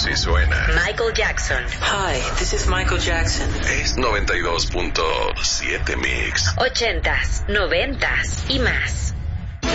Así suena Michael Jackson. Hi, this is Michael Jackson. Es 92.7 Mix. 80s, 90s y más.